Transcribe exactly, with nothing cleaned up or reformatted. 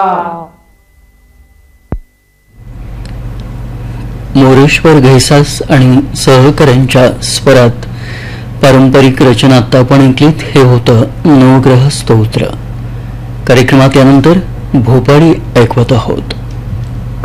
मोरेश्वर घैसास आणि सहकाऱ्यांच्या स्वरात पारंपरिक रचना आता आपण ऐकलीत. हे होतं नवग्रह स्तोत्र. कार्यक्रमात यानंतर भोपाळी ऐकवत आहोत.